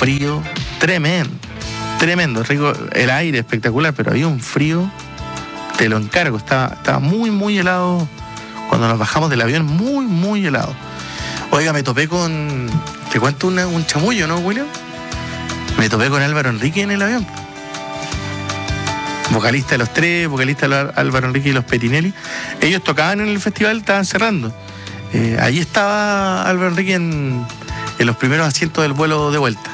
frío tremendo, rico, el aire espectacular, pero había un frío, te lo encargo, estaba muy helado cuando nos bajamos del avión, muy helado. Oiga, me topé con, te cuento un chamullo, ¿no, William? Me topé con Álvaro Enrique en el avión. Vocalista de Los Tres, vocalista de Álvaro Enrique y los Petinelli. Ellos tocaban en el festival, estaban cerrando. Allí estaba Álvaro Enrique en los primeros asientos del vuelo de vuelta.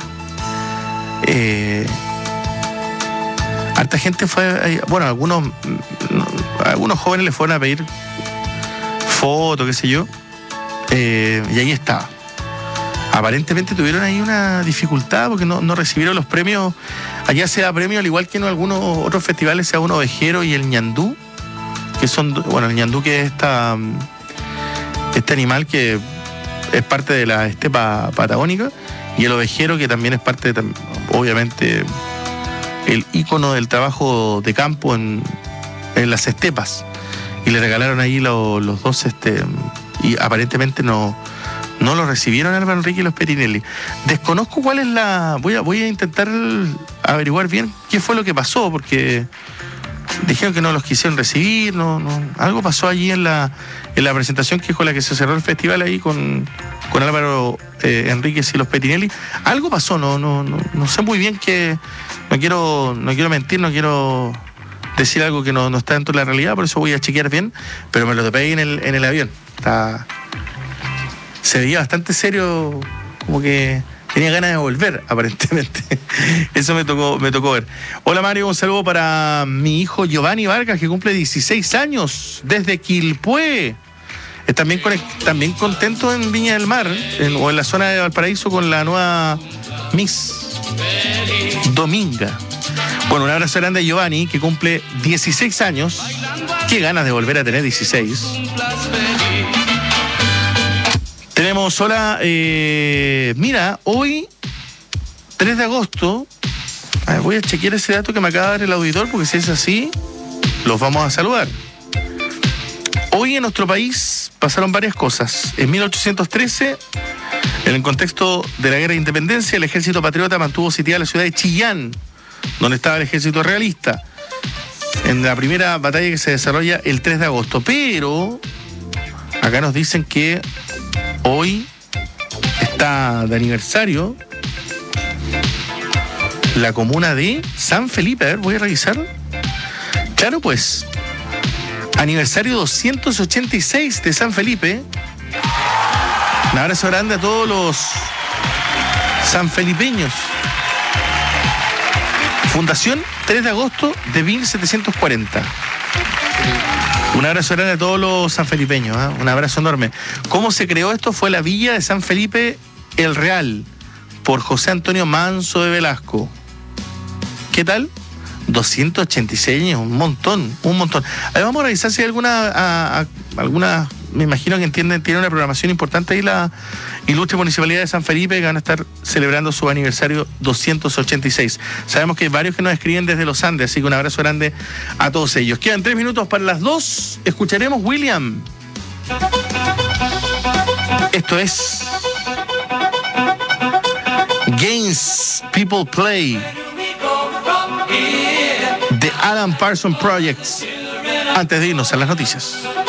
Harta gente fue, bueno, algunos jóvenes le fueron a pedir fotos, qué sé yo, y ahí estaba. Aparentemente tuvieron ahí una dificultad porque no recibieron los premios. Allá se da premio, al igual que en algunos otros festivales, se da un ovejero y el ñandú, que son, bueno, el ñandú, que es este animal que es parte de la estepa patagónica, y el ovejero, que también es parte, obviamente, el ícono del trabajo de campo en las estepas. Y le regalaron ahí los dos, y aparentemente no lo recibieron Álvaro Enrique y los Petinelli. Desconozco cuál es voy a intentar averiguar bien qué fue lo que pasó, porque dijeron que no los quisieron recibir, algo pasó allí en la presentación, que es con la que se cerró el festival ahí con Álvaro Enríquez y los Petinelli. Algo pasó, no sé muy bien, que no quiero mentir, no quiero decir algo que no está dentro de la realidad, por eso voy a chequear bien, pero me lo topé ahí en el avión. Se veía bastante serio, como que tenía ganas de volver, aparentemente. Eso me tocó ver. Hola, Mario, un saludo para mi hijo Giovanni Vargas, que cumple 16 años, desde Quilpué. También contento en Viña del Mar, o en la zona de Valparaíso, con la nueva Miss Dominga. Bueno, un abrazo grande a Giovanni, que cumple 16 años. Qué ganas de volver a tener 16. Tenemos, hola, mira, hoy, 3 de agosto, voy a chequear ese dato que me acaba de dar el auditor, porque si es así, los vamos a saludar. Hoy en nuestro país pasaron varias cosas. En 1813, en el contexto de la Guerra de Independencia, el ejército patriota mantuvo sitiada la ciudad de Chillán, donde estaba el ejército realista, en la primera batalla que se desarrolla el 3 de agosto. Pero acá nos dicen que hoy está de aniversario la comuna de San Felipe. A ver, voy a revisar. Claro, pues, aniversario 286 de San Felipe. Un abrazo grande a todos los sanfelipeños. Fundación 3 de agosto de 1740. Un abrazo grande a todos los sanfelipeños, ¿eh? Un abrazo enorme. ¿Cómo se creó esto? Fue la villa de San Felipe el Real, por José Antonio Manso de Velasco. ¿Qué tal? 286 años, un montón. Ahí vamos a revisar si hay alguna, me imagino que tiene una programación importante ahí la ilustre Municipalidad de San Felipe, que van a estar celebrando su aniversario 286. Sabemos que hay varios que nos escriben desde los Andes, así que un abrazo grande a todos ellos. Quedan 3 minutos para las 2. Escucharemos William. Esto es Games People Play, The Alan Parsons Project, antes de irnos a las noticias.